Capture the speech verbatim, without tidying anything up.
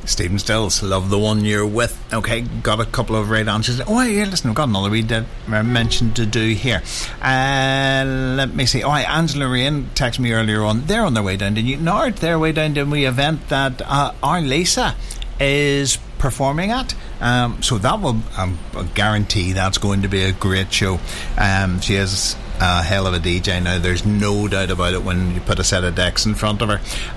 Stephen Stills, love the one you're with. Okay, got a couple of right answers. Oh, yeah, listen, I've got another we did mention to do here. Uh, let me see. Oh, Angela Rain texted me earlier on. They're on their way down to Newtonard. They're way down to a wee event that uh, our Lisa is performing at. Um, so that will um, guarantee that's going to be a great show. Um, she is a hell of a D J now, there's no doubt about it when you put a set of decks in front of her.